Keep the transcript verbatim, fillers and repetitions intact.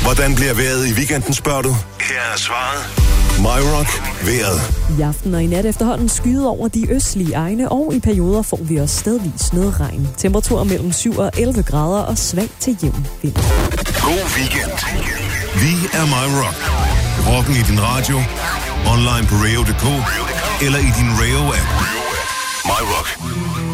Hvordan bliver vejret i weekenden, spørger du? Her er svaret. MyRock vejret. I aften og i nat efterhånden skyet over de østlige egne, og i perioder får vi også stedvis noget regn. Temperaturer mellem syv og elleve grader og svag til jævn vind. God weekend. Vi er MyRock. Rocken i din radio, online på radio punktum d k eller i din Rayo-app. MyRock.